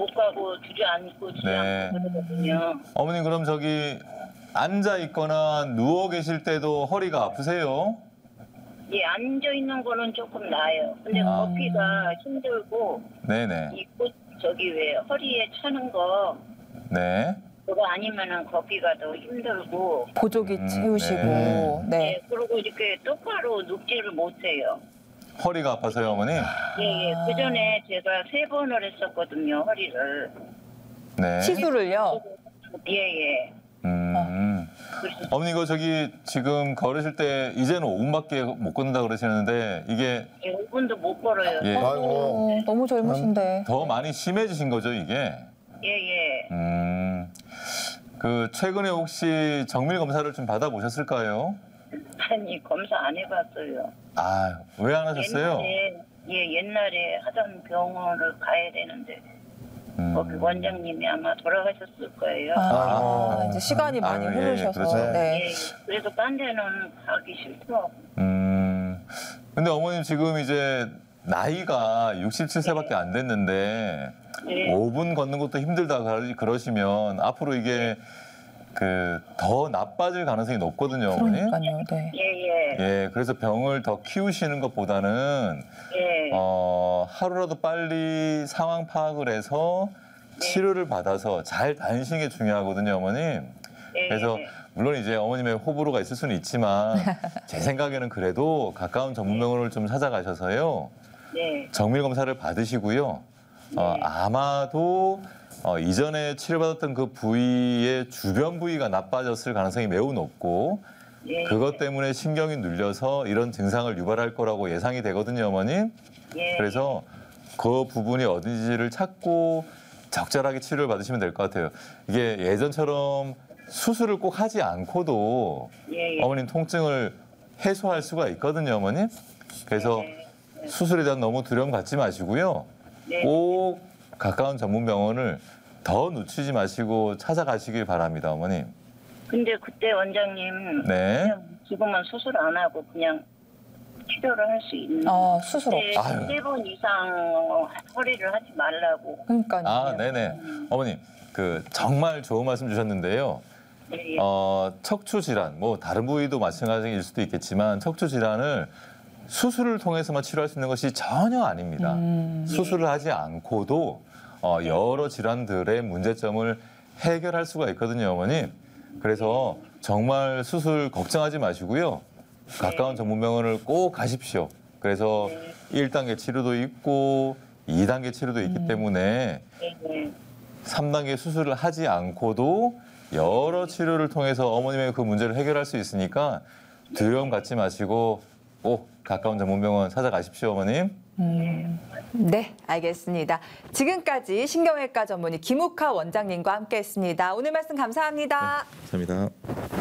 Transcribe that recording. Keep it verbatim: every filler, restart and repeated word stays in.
못 가고 주저앉고 네. 주저앉거든요. 어머님 그럼 저기 앉아 있거나 누워 계실 때도 허리가 아프세요? 예, 앉아 있는 거는 조금 나아요. 근데 아. 걷기가 힘들고 네네. 이 꽃 저기 왜 허리에 차는 거 네. 그거 아니면은 걷기가 더 힘들고. 보조기 음, 채우시고. 네. 네. 예, 그리고 이렇게 똑바로 눕지를 못해요. 허리가 아파서요, 어머니? 예, 예. 그 전에 제가 세 번을 했었거든요, 허리를. 네. 시술을요? 예, 예. 음. 그래서 어머니 이거 저기 지금 걸으실 때 이제는 오 분밖에 못 걷는다 그러시는데 이게 예, 오 분도 못 걸어요. 예. 어, 너무 젊으신데. 더 많이 심해지신 거죠, 이게? 예, 예. 음. 그 최근에 혹시 정밀 검사를 좀 받아보셨을까요? 아니, 검사 안 해봤어요. 아, 왜 안 하셨어요? 옛날에, 예, 옛날에 하던 병원을 가야 되는데 음. 거기 원장님이 아마 돌아가셨을 거예요. 아, 아. 이제 시간이 많이 아유, 예, 흐르셔서. 그렇죠. 네. 예, 그래서 딴 데는 가기 싫더라고. 음. 근데 어머님 지금 이제 나이가 육십칠 세밖에 안 됐는데 예. 오 분 걷는 것도 힘들다 그러- 그러시면 앞으로 이게 그 더 나빠질 가능성이 높거든요, 어머니. 그러니까요. 네. 예, 예. 예, 그래서 병을 더 키우시는 것보다는 예. 어, 하루라도 빨리 상황 파악을 해서 치료를 받아서 잘 다니시는 게 중요하거든요, 어머님. 예, 그래서 예. 물론 이제 어머님의 호불호가 있을 수는 있지만 제 생각에는 그래도 가까운 전문병원을 좀 찾아가셔서요. 네. 정밀 검사를 받으시고요. 어, 아마도 어, 이전에 치료받았던 그 부위의 주변 부위가 나빠졌을 가능성이 매우 높고 예. 그것 때문에 신경이 눌려서 이런 증상을 유발할 거라고 예상이 되거든요, 어머님. 예. 그래서 그 부분이 어딘지를 찾고 적절하게 치료를 받으시면 될 것 같아요. 이게 예전처럼 수술을 꼭 하지 않고도 예, 예. 어머님 통증을 해소할 수가 있거든요, 어머님. 그래서 예. 수술에 대한 너무 두려움 갖지 마시고요. 네. 꼭 가까운 전문병원을 더 늦추지 마시고 찾아가시길 바랍니다, 어머님. 근데 그때 원장님 네. 그냥 지금은 수술 안 하고 그냥 치료를 할 수 있는 아, 수술 없이. 아유. 세 번 이상 허리를 하지 말라고. 그러니까요. 아, 네네. 어머님, 그 정말 좋은 말씀 주셨는데요. 예, 예. 어, 척추 질환, 뭐 다른 부위도 마찬가지일 수도 있겠지만 척추 질환을 수술을 통해서만 치료할 수 있는 것이 전혀 아닙니다. 음. 수술을 하지 않고도 어, 여러 질환들의 문제점을 해결할 수가 있거든요, 어머님. 그래서 정말 수술 걱정하지 마시고요. 가까운 전문병원을 꼭 가십시오. 그래서 일 단계 치료도 있고 이 단계 치료도 있기 때문에 예, 예. 삼 단계 수술을 하지 않고도 여러 치료를 통해서 어머님의 그 문제를 해결할 수 있으니까 두려움 갖지 마시고 꼭 가까운 전문병원 찾아가십시오, 어머님. 네, 알겠습니다. 지금까지 신경외과 전문의 김욱하 원장님과 함께했습니다. 오늘 말씀 감사합니다. 감사합니다.